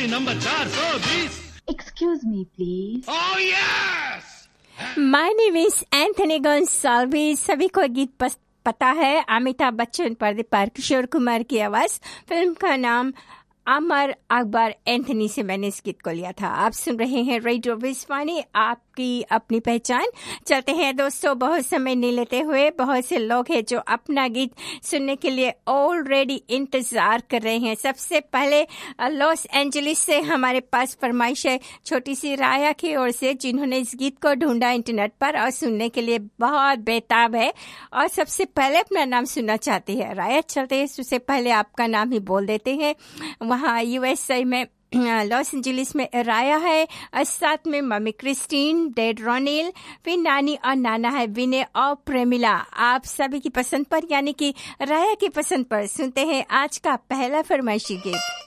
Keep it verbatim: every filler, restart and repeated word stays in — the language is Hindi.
कॉलोनी नंबर चार सौ बीस। Excuse me, please. Oh yes! My name is Anthony Gonsalves. सभी को गीत पस, पता है। अमिताभ बच्चन पर्दे पर किशोर कुमार की आवाज। फिल्म का नाम अमर अकबर एंथनी से मैंने इस गीत को लिया था। आप सुन रहे हैं रेडियो विश्वानी, आपकी अपनी पहचान। चलते हैं दोस्तों, बहुत समय नहीं लेते हुए, बहुत से लोग हैं जो अपना गीत सुनने के लिए ऑलरेडी इंतजार कर रहे हैं। सबसे पहले लॉस एंजलिस से हमारे पास फरमाइश है छोटी सी राया की ओर से, जिन्होंने इस गीत को ढूंढा इंटरनेट पर और सुनने के लिए बहुत बेताब है और सबसे पहले अपना नाम सुनना चाहती है। राया, चलते हैं, उससे पहले आपका नाम ही बोल देते हैं। वहाँ यूएसए में लॉस एंजलिस में राया है, और साथ में मम्मी क्रिस्टीन, डैड रोनिल, फिर नानी और नाना है विनय और प्रेमिला। आप सभी की पसंद पर यानी कि राया की पसंद पर सुनते हैं आज का पहला फरमाइशी गीत।